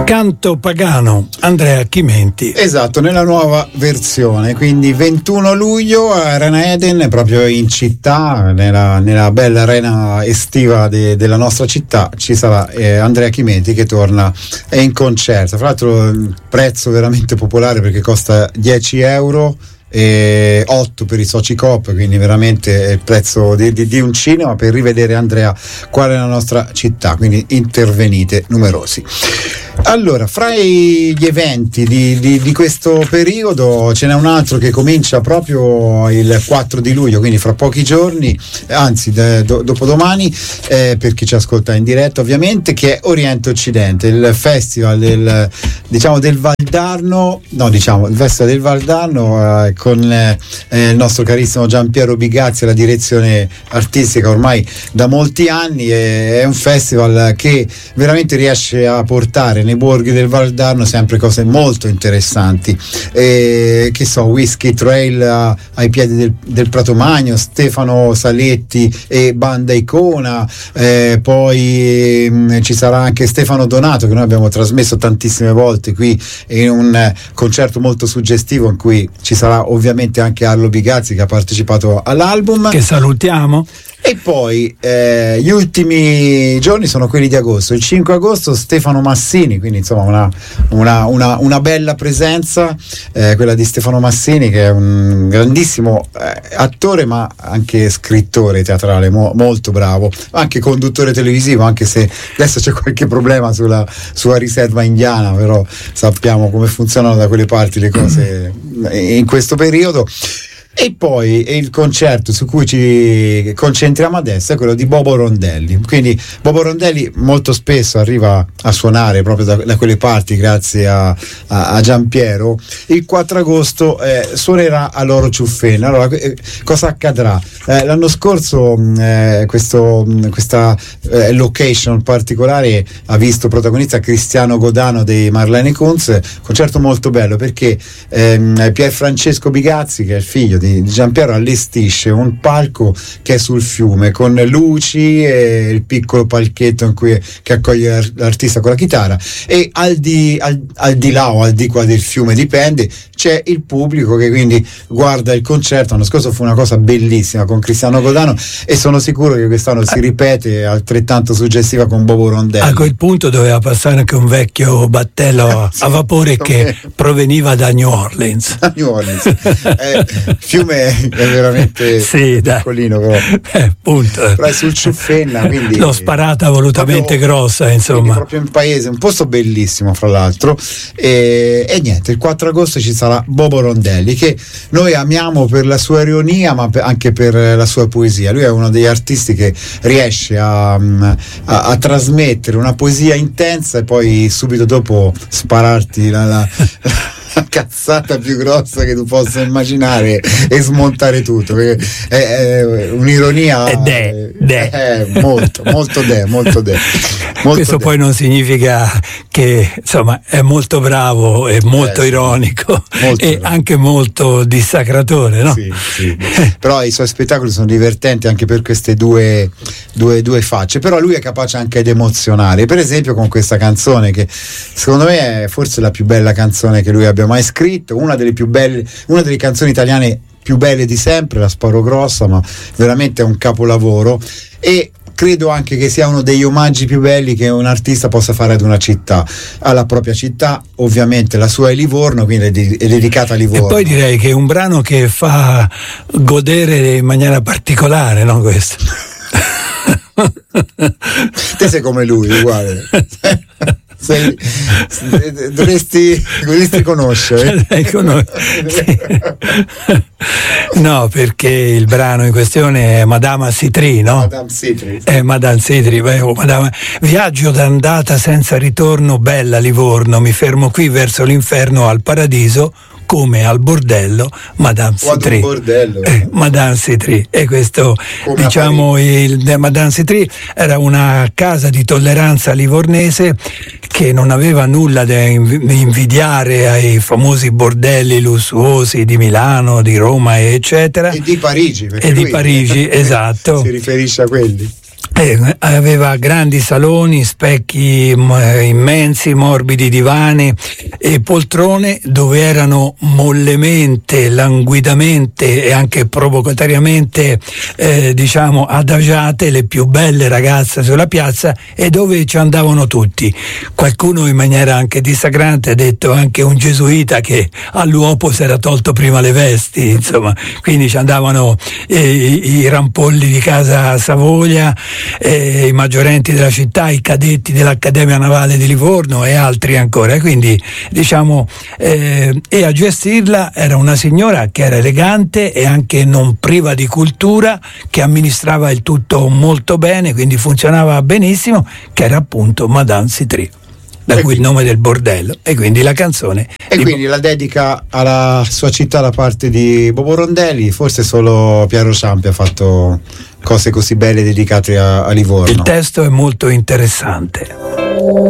Canto pagano, Andrea Chimenti. Esatto, nella nuova versione, quindi 21 luglio a Arena Eden, proprio in città, nella bella arena estiva della nostra città, ci sarà Andrea Chimenti che torna in concerto. Fra l'altro prezzo veramente popolare perché costa 10 euro e 8 per i soci Coop, quindi veramente il prezzo di un cinema per rivedere Andrea qua nella nostra città, quindi intervenite numerosi. Allora, fra gli eventi di questo periodo ce n'è un altro che comincia proprio il 4 di luglio, quindi fra pochi giorni, anzi dopodomani, per chi ci ascolta in diretta ovviamente, che è Oriente Occidente, il festival del Valdarno, il festival del Valdarno con il nostro carissimo Giampiero Bigazzi alla direzione artistica ormai da molti anni. È un festival che veramente riesce a portare nei borghi del Valdarno sempre cose molto interessanti, Whisky Trail ai piedi del Prato Magno, Stefano Saletti e Banda Icona, poi ci sarà anche Stefano Donato che noi abbiamo trasmesso tantissime volte qui in un concerto molto suggestivo in cui ci sarà ovviamente anche Arlo Bigazzi che ha partecipato all'album, che salutiamo. E poi gli ultimi giorni sono quelli di agosto. Il 5 agosto Stefano Massini, quindi insomma una bella presenza, quella di Stefano Massini, che è un grandissimo attore ma anche scrittore teatrale, molto bravo, anche conduttore televisivo, anche se adesso c'è qualche problema sulla sua riserva indiana, però sappiamo come funzionano da quelle parti le cose in questo periodo. E poi il concerto su cui ci concentriamo adesso è quello di Bobo Rondelli. Quindi Bobo Rondelli molto spesso arriva a suonare proprio da quelle parti grazie a Giampiero. Il 4 agosto suonerà a Loro Ciuffena. Allora, cosa accadrà? L'anno scorso questa location particolare ha visto protagonista Cristiano Godano dei Marlene Kunz, concerto molto bello perché Pier Francesco Bigazzi, che è il figlio di Giampiero, allestisce un palco che è sul fiume con luci e il piccolo palchetto che accoglie l'artista con la chitarra, e al di là o al di qua del fiume, dipende, c'è il pubblico che quindi guarda il concerto. L'anno scorso fu una cosa bellissima con Cristiano Godano e sono sicuro che quest'anno si ripete altrettanto suggestiva con Bobo Rondelli. A quel punto doveva passare anche un vecchio battello a vapore che proveniva da New Orleans. Fiume è veramente piccolino, punto. Però è sul Ciuffenna, quindi l'ho sparata volutamente grossa, insomma, proprio in paese, un posto bellissimo fra l'altro, e niente, il 4 agosto ci sarà Bobo Rondelli, che noi amiamo per la sua ironia ma anche per la sua poesia. Lui è uno degli artisti che riesce a trasmettere una poesia intensa e poi subito dopo spararti la cazzata più grossa che tu possa immaginare e smontare tutto, perché è un'ironia molto questo poi non significa che insomma è molto bravo e molto ironico, e anche molto dissacratore, no? Sì. Però i suoi spettacoli sono divertenti anche per queste due facce, però lui è capace anche di emozionare, per esempio con questa canzone che secondo me è forse la più bella canzone che lui abbia mai scritto, una delle canzoni italiane più belle di sempre, La Sparo Grossa, ma veramente è un capolavoro, e credo anche che sia uno degli omaggi più belli che un artista possa fare ad una città, alla propria città. Ovviamente la sua è Livorno, quindi è dedicata a Livorno. E poi direi che è un brano che fa godere in maniera particolare, no, questo? Te sei come lui, uguale. Dovresti conoscere. No, perché il brano in questione è Madame Citri, no? Madame Citri. Viaggio d'andata senza ritorno, bella Livorno, mi fermo qui verso l'inferno al paradiso, come al bordello Madame Citri. Madame Citri. E questo, come diciamo, il Madame Citri era una casa di tolleranza livornese che non aveva nulla da invidiare ai famosi bordelli lussuosi di Milano, di Roma, eccetera. E di Parigi, esatto. Si riferisce a quelli. Aveva grandi saloni, specchi immensi, morbidi divani e poltrone dove erano mollemente, languidamente e anche provocatoriamente adagiate le più belle ragazze sulla piazza, e dove ci andavano tutti. Qualcuno in maniera anche dissacrante ha detto anche un gesuita che all'uopo si era tolto prima le vesti, insomma, quindi ci andavano i rampolli di casa Savoia, i maggiorenti della città, i cadetti dell'Accademia Navale di Livorno e altri ancora, quindi e a gestirla era una signora che era elegante e anche non priva di cultura, che amministrava il tutto molto bene, quindi funzionava benissimo, che era appunto Madame Citri, da cui il nome del bordello, e quindi la canzone. E quindi la dedica alla sua città da parte di Bobo Rondelli. Forse solo Piero Ciampi ha fatto cose così belle dedicate a Livorno. Il testo è molto interessante.